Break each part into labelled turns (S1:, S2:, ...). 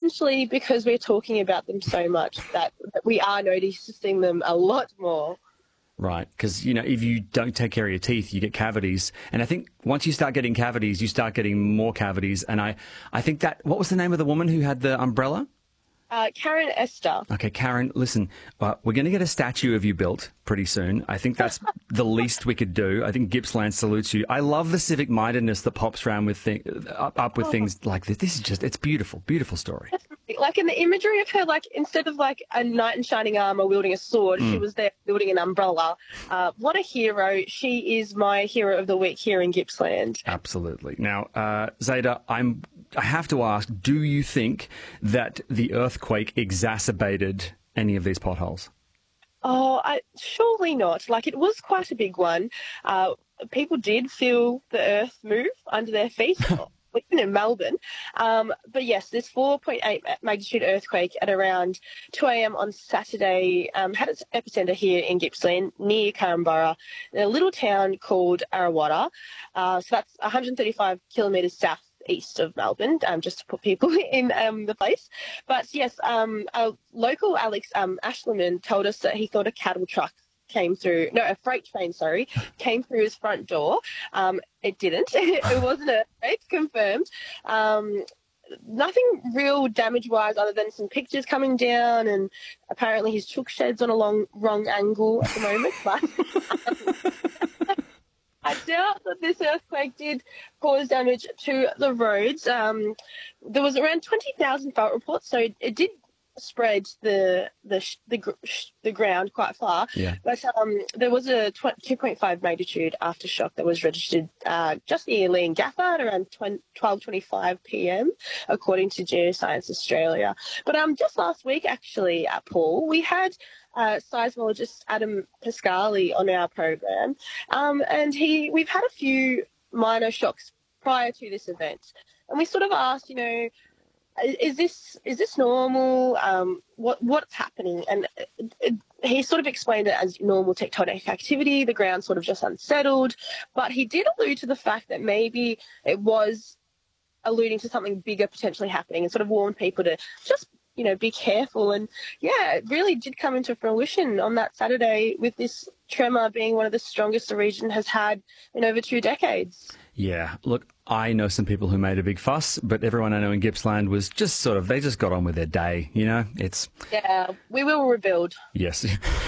S1: potentially because we're talking about them so much that we are noticing them a lot more.
S2: Right, because, you know, if you don't take care of your teeth, you get cavities. And I think once you start getting cavities, you start getting more cavities. And I think that, what was the name of the woman who had the umbrella?
S1: Karen Esther.
S2: Okay, Karen, listen, we're going to get a statue of you built pretty soon. I think that's the least we could do. I think Gippsland salutes you. I love the civic-mindedness that pops around with up with things like this. This is just, it's beautiful, beautiful story.
S1: Like, in the imagery of her, like, instead of like a knight in shining armour wielding a sword, she was there wielding an umbrella. What a hero. She is my hero of the week here in Gippsland.
S2: Absolutely. Now, Zayda, I have to ask, do you think that the earthquake exacerbated any of these potholes?
S1: Oh, surely not. Like, it was quite a big one. People did feel the earth move under their feet, even in Melbourne. But yes, this 4.8 magnitude earthquake at around 2 a.m. on Saturday had its epicentre here in Gippsland, near Carramburra, in a little town called Arawata. So that's 135 kilometres south east of Melbourne, just to put people in the place. But yes, our local Alex Ashleman told us that he thought a cattle truck came through, no, a freight train, sorry, came through his front door. It didn't. It wasn't a freight, confirmed. Nothing real damage-wise other than some pictures coming down, and apparently his chook shed's on a wrong angle at the moment. But I doubt that this earthquake did cause damage to the roads. There was around 20,000 fault reports, so it did spread the ground quite far. Yeah. But there was a 2.5 magnitude aftershock that was registered just near Leongatha at around 12:25 p.m. according to Geoscience Australia. But just last week, actually, Paul, we had seismologist Adam Pascali on our program, and we've had a few minor shocks prior to this event, and we sort of asked, you know, is this normal? What's happening? And he sort of explained it as normal tectonic activity. The ground sort of just unsettled, but he did allude to the fact that maybe it was alluding to something bigger potentially happening, and sort of warned people to just, you know, be careful. And yeah, it really did come into fruition on that Saturday, with this tremor being one of the strongest the region has had in over 2 decades.
S2: Yeah, look, I know some people who made a big fuss, but everyone I know in Gippsland was just sort of, they just got on with their day, you know?
S1: Yeah, we will rebuild.
S2: Yes.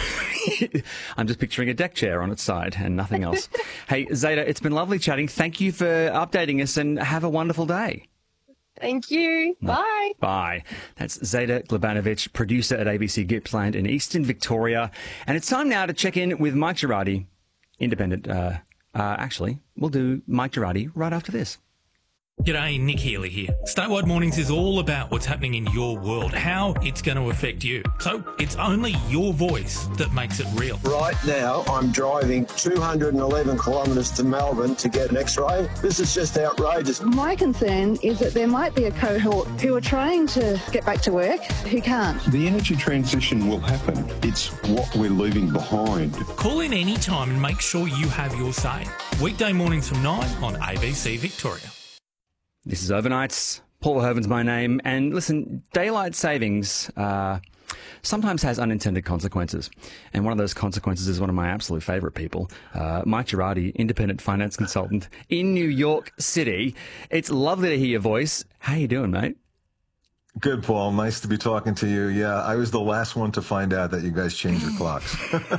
S2: I'm just picturing a deck chair on its side and nothing else. Hey, Zayda, it's been lovely chatting. Thank you for updating us, and have a wonderful day.
S1: Thank you. Bye.
S2: Bye. That's Zayda Glebanovic, producer at ABC Gippsland in Eastern Victoria. And it's time now to check in with Mike Girardi, independent. Actually, we'll do Mike Girardi right after this.
S3: G'day, Nick Healy here. Statewide Mornings is all about what's happening in your world, how it's going to affect you. So it's only your voice that makes it real.
S4: Right now, I'm driving 211 kilometres to Melbourne to get an X-ray. This is just outrageous.
S5: My concern is that there might be a cohort who are trying to get back to work who can't.
S6: The energy transition will happen. It's what we're leaving behind.
S3: Call in any time and make sure you have your say. Weekday mornings from 9 on ABC Victoria.
S2: This is Overnights. Paul Verhoeven's my name. And listen, daylight savings sometimes has unintended consequences. And one of those consequences is one of my absolute favourite people, Mike Girardi, independent finance consultant in New York City. It's lovely to hear your voice. How you doing, mate?
S7: Good, Paul. Nice to be talking to you. Yeah, I was the last one to find out that you guys changed your clocks.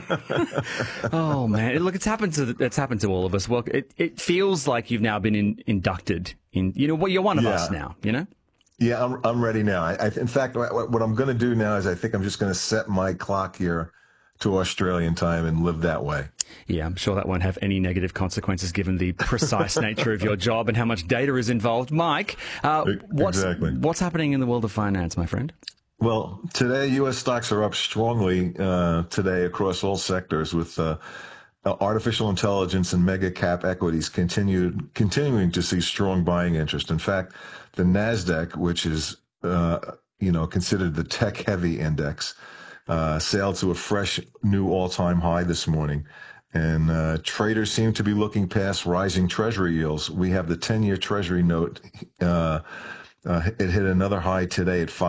S2: Oh man, look, it's happened to all of us. Well, it feels like you've now been inducted in. You know, well, you're one of us now. You know.
S7: Yeah, I'm ready now. In fact, what I'm going to do now is I think I'm just going to set my clock here to Australian time and live that way.
S2: Yeah, I'm sure that won't have any negative consequences given the precise nature of your job and how much data is involved. Mike, what's happening in the world of finance, my friend?
S7: Well, today U.S. stocks are up strongly today across all sectors, with artificial intelligence and mega cap equities continuing to see strong buying interest. In fact, the Nasdaq, which is considered the tech-heavy index, sailed to a fresh new all-time high this morning. And traders seem to be looking past rising Treasury yields. We have the 10-year Treasury note. It hit another high today at 5.